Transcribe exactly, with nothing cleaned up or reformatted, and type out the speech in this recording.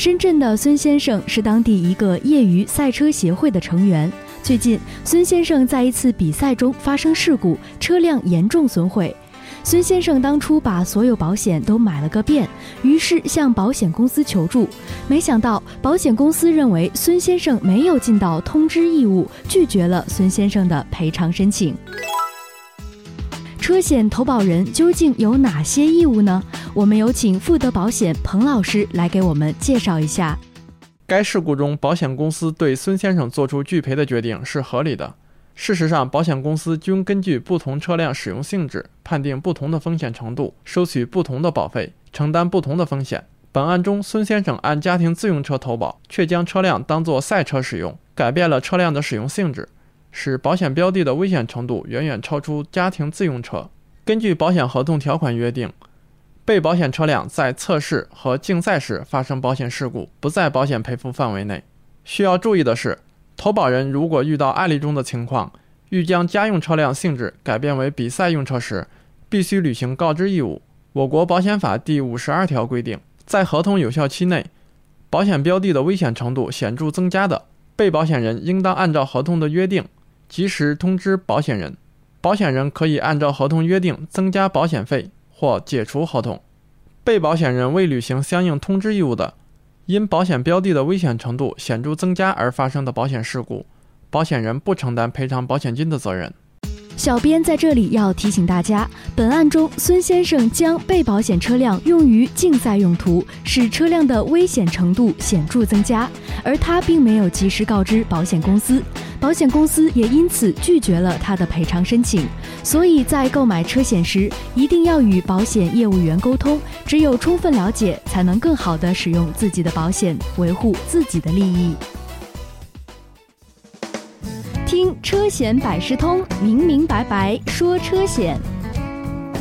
深圳的孙先生是当地一个业余赛车协会的成员。最近，孙先生在一次比赛中发生事故，车辆严重损毁。孙先生当初把所有保险都买了个遍，于是向保险公司求助。没想到，保险公司认为孙先生没有尽到通知义务，拒绝了孙先生的赔偿申请。车险投保人究竟有哪些义务呢？我们有请富德保险彭老师来给我们介绍一下。 该事故中，保险公司对孙先生做出拒赔的决定是合理的。事实上，保险公司均根据不同车辆使用性质，判定不同的风险程度，收取不同的保费，承担不同的风险。本案中，孙先生按家庭自用车投保，却将车辆当作赛车使用，改变了车辆的使用性质，使保险标的的危险程度远远超出家庭自用车。根据保险合同条款约定，被保险车辆在测试和竞赛时发生保险事故，不在保险赔付范围内。需要注意的是，投保人如果遇到案例中的情况，欲将家用车辆性质改变为比赛用车时，必须履行告知义务。我国保险法第五十二条规定，在合同有效期内，保险标的的危险程度显著增加的，被保险人应当按照合同的约定，及时通知保险人。保险人可以按照合同约定增加保险费或解除合同。被保险人未履行相应通知义务的，因保险标的的危险程度显著增加而发生的保险事故，保险人不承担赔偿保险金的责任。 小编在这里要提醒大家，本案中孙先生将被保险车辆用于竞赛用途，使车辆的危险程度显著增加，而他并没有及时告知保险公司，保险公司也因此拒绝了他的赔偿申请。所以在购买车险时，一定要与保险业务员沟通，只有充分了解，才能更好地使用自己的保险，维护自己的利益。听车险百事通，明明白白说车险。